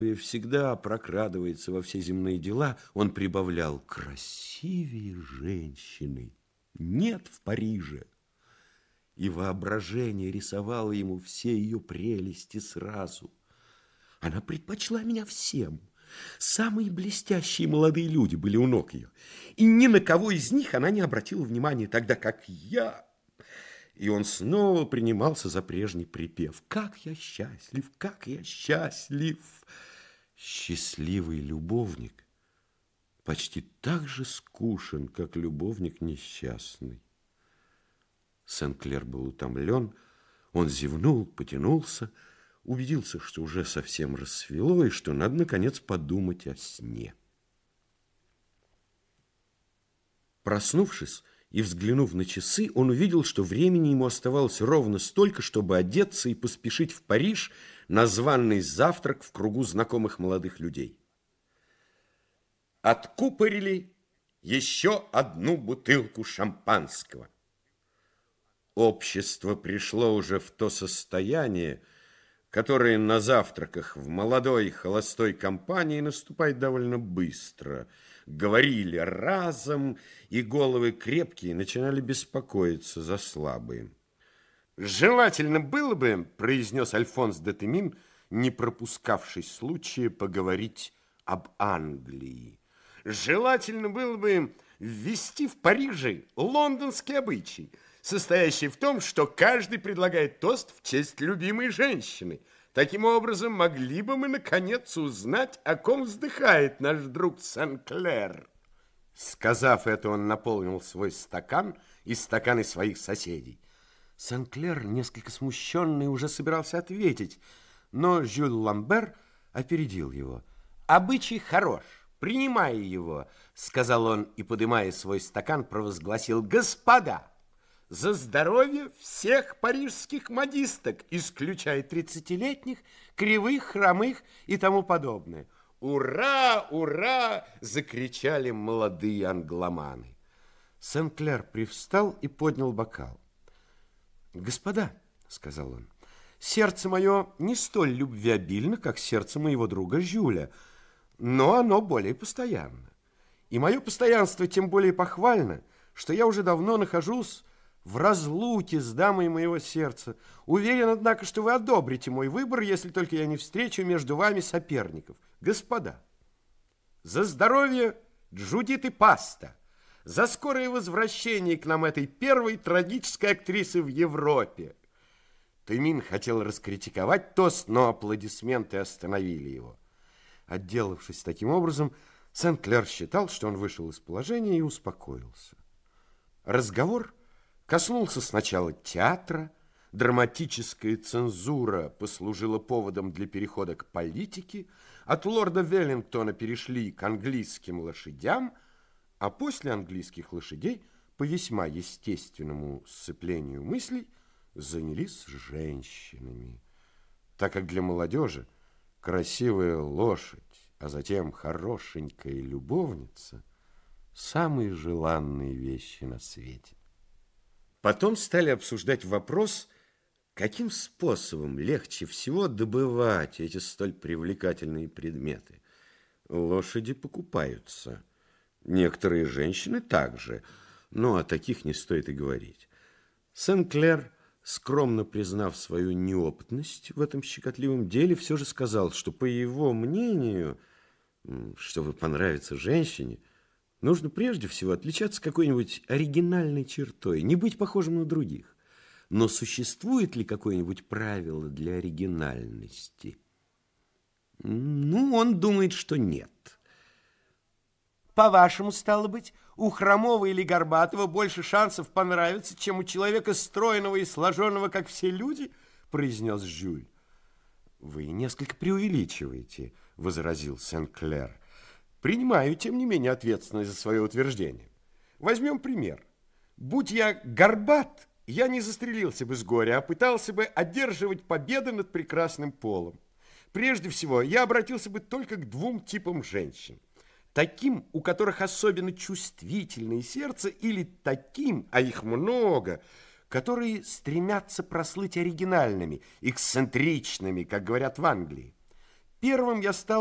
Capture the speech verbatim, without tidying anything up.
И всегда прокрадывается во все земные дела, он прибавлял: красивее женщины нет в Париже. И воображение рисовало ему все ее прелести сразу. Она предпочла меня всем. Самые блестящие молодые люди были у ног ее, и ни на кого из них она не обратила внимания, тогда как я... И он снова принимался за прежний припев: «Как я счастлив, как я счастлив!» Счастливый любовник почти так же скучен, как любовник несчастный. Сен-Клер был утомлен, он зевнул, потянулся, убедился, что уже совсем рассвело и что надо, наконец, подумать о сне. Проснувшись и взглянув на часы, он увидел, что времени ему оставалось ровно столько, чтобы одеться и поспешить в Париж на званый завтрак в кругу знакомых молодых людей. Откупорили еще одну бутылку шампанского. Общество пришло уже в то состояние, которое на завтраках в молодой холостой компании наступает довольно быстро. Говорили разом, и головы крепкие начинали беспокоиться за слабые. «Желательно было бы, — произнес Альфонс де Темин, не пропускавший случая поговорить об Англии, — желательно было бы ввести в Париже лондонский обычай, состоящий в том, что каждый предлагает тост в честь любимой женщины. Таким образом, могли бы мы, наконец, узнать, о ком вздыхает наш друг Сен-Клер». Сказав это, он наполнил свой стакан и стаканы своих соседей. Сен-Клер, несколько смущенный, уже собирался ответить, но Жюль Ламбер опередил его. «Обычай хорош, принимая его», — сказал он, и, подымая свой стакан, провозгласил: «Господа, за здоровье всех парижских модисток, исключая тридцатилетних, кривых, хромых и тому подобное». «Ура! Ура!» — закричали молодые англоманы. Сен-Клер привстал и поднял бокал. «Господа, — сказал он, — сердце мое не столь любвеобильно, как сердце моего друга Жюля, но оно более постоянно. И мое постоянство тем более похвально, что я уже давно нахожусь в разлуке с дамой моего сердца. Уверен, однако, что вы одобрите мой выбор, если только я не встречу между вами соперников. Господа, за здоровье Джудиты Паста, за скорое возвращение к нам этой первой трагической актрисы в Европе». Темин хотел раскритиковать тост, но аплодисменты остановили его. Отделавшись таким образом, Сен-Клер считал, что он вышел из положения и успокоился. Разговор коснулся сначала театра, драматическая цензура послужила поводом для перехода к политике, от лорда Веллингтона перешли к английским лошадям, а после английских лошадей, по весьма естественному сцеплению мыслей, занялись женщинами, так как для молодежи красивая лошадь, а затем хорошенькая любовница – самые желанные вещи на свете. Потом стали обсуждать вопрос, каким способом легче всего добывать эти столь привлекательные предметы. Лошади покупаются, некоторые женщины также, но о таких не стоит и говорить. Сен-Клер, скромно признав свою неопытность в этом щекотливом деле, все же сказал, что, по его мнению, чтобы понравиться женщине, нужно прежде всего отличаться какой-нибудь оригинальной чертой, не быть похожим на других. Но существует ли какое-нибудь правило для оригинальности? Ну, он думает, что нет. «По-вашему, стало быть, у хромого или горбатого больше шансов понравиться, чем у человека стройного и сложенного, как все люди?» – произнес Жюль. «Вы несколько преувеличиваете», – возразил Сен-Клер. «Принимаю, тем не менее, ответственность за свое утверждение. Возьмем пример. Будь я горбат, я не застрелился бы с горя, а пытался бы одерживать победы над прекрасным полом. Прежде всего, я обратился бы только к двум типам женщин. Таким, у которых особенно чувствительное сердце, или таким, а их много, которые стремятся прослыть оригинальными, эксцентричными, как говорят в Англии. Первым я стал